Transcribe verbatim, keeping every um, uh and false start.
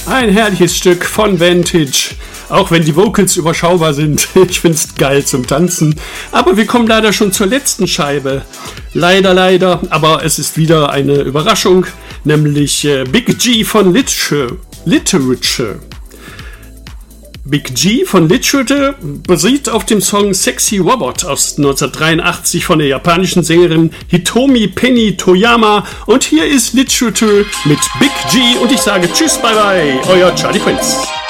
Ein herrliches Stück von Vantage. Auch wenn die Vocals überschaubar sind. Ich find's geil zum Tanzen. Aber wir kommen leider schon zur letzten Scheibe. Leider, leider. Aber es ist wieder eine Überraschung. Nämlich äh, Big G von Literature. Literature. Big G von Literature basiert auf dem Song Sexy Robot aus neunzehnhundertdreiundachtzig von der japanischen Sängerin Hitomi Penny Toyama. Und hier ist Literature mit Big G und ich sage Tschüss, bye bye, euer Charlie Prince.